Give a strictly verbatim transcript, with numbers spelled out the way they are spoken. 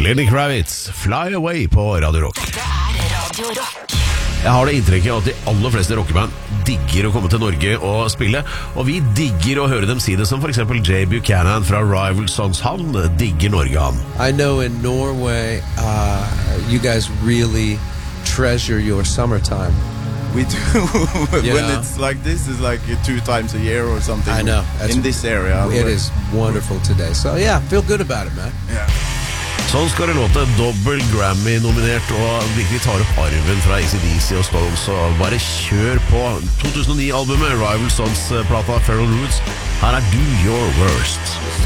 Lenny Kravitz, Fly Away på Radio Rock. Dette er Radio Rock. Jeg har det inntrykket at de aller fleste rockeband digger å komme til Norge og spille, og vi digger å høre dem si det, som for eksempel Jay Buchanan fra Rival Sons. Han digger Norge, han. I know in Norway, uh, you guys really treasure your summertime. We do. Yeah. When it's like this, it's like two times a year or something. I know. That's, in this area. It is wonderful today. So yeah, feel good about it, man. Yeah. Sånn skal det låte, dobbelt Grammy-nominert og virkelig tar opp arven fra A C D C og Stones, så bare kjør på. to tusen og ni-albumet Rival Sons-plata Feral Roots. Her er Do Your Worst.